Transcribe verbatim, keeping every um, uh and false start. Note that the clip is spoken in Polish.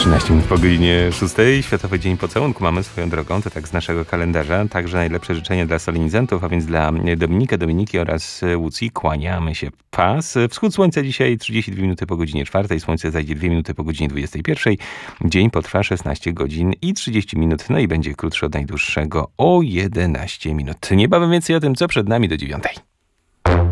trzynaście minut po godzinie szóstej. Światowy Dzień Pocałunku mamy swoją drogą, to tak z naszego kalendarza. Także najlepsze życzenia dla solenizantów, a więc dla Dominika, Dominiki oraz Łucji. Kłaniamy się pas. Wschód słońca dzisiaj trzydzieści dwie minuty po godzinie czwartej. Słońce zajdzie dwie minuty po godzinie dwudziestej pierwszej. Dzień potrwa szesnaście godzin i trzydzieści minut. No i będzie krótszy od najdłuższego o jedenaście minut. Niebawem więcej o tym, co przed nami do dziewiątej.